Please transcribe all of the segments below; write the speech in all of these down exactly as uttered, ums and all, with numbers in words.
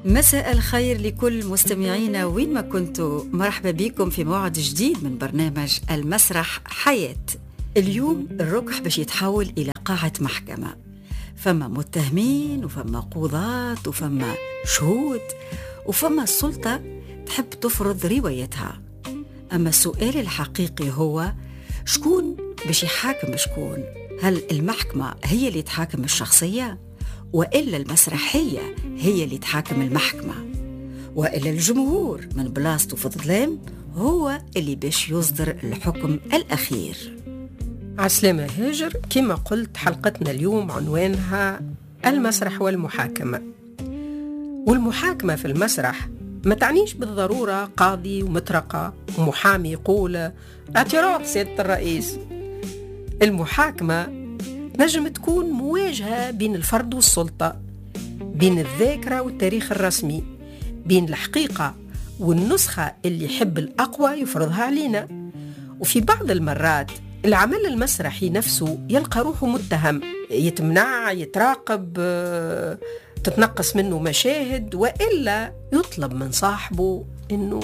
مساء الخير لكل مستمعينا وين ما كنتوا، مرحبا بكم في موعد جديد من برنامج المسرح حياة. اليوم الركح باش يتحول إلى قاعة محكمة، فما متهمين وفما قضاة وفما شهود وفما السلطة تحب تفرض روايتها. أما السؤال الحقيقي هو شكون باش يحاكم شكون؟ هل المحكمة هي اللي تحاكم الشخصية؟ وإلا المسرحية هي اللي تحاكم المحكمة؟ وإلا الجمهور من بلاصته في الظلام هو اللي باش يصدر الحكم الأخير؟ عسلامة هاجر، كما قلت حلقتنا اليوم عنوانها المسرح والمحاكمة. والمحاكمة في المسرح ما تعنيش بالضرورة قاضي ومطرقة ومحامي يقول اعتراض سيادة الرئيس. المحاكمة نجم تكون مواجهة بين الفرد والسلطة، بين الذاكرة والتاريخ الرسمي، بين الحقيقة والنسخة اللي يحب الأقوى يفرضها علينا. وفي بعض المرات العمل المسرحي نفسه يلقى روحه متهم، يتمنع، يتراقب، تتنقص منه مشاهد، وإلا يطلب من صاحبه إنه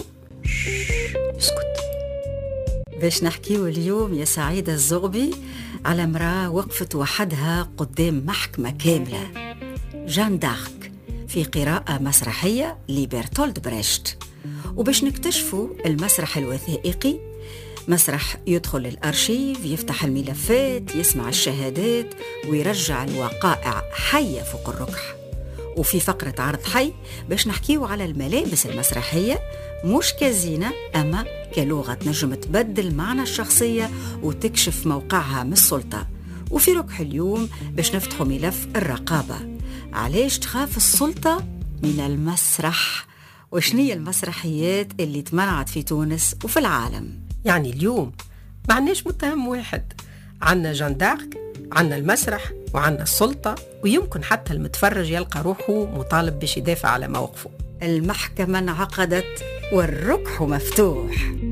يسكت. باش نحكيو اليوم يا سعيدة الزغبي على امرأة وقفت وحدها قدام محكمة كاملة، جان دارك، في قراءة مسرحية لبرتولد بريشت. وباش نكتشفوا المسرح الوثائقي، مسرح يدخل الأرشيف، يفتح الملفات، يسمع الشهادات ويرجع الوقائع حية فوق الركح. وفي فقرة عرض حي باش نحكيو على الملابس المسرحية، مش كزينة أما كلغة تنجم تبدل معنى الشخصية وتكشف موقعها من السلطة. وفي ركح اليوم باش نفتحوا ملف الرقابة، علاش تخاف السلطة من المسرح، وشنية المسرحيات اللي تمنعت في تونس وفي العالم. يعني اليوم ما عناش متهم واحد، عنا جان دارك، عنا المسرح، وعنا السلطة، ويمكن حتى المتفرج يلقى روحه مطالب باش يدافع على موقفه. المحكمة انعقدت والركح مفتوح.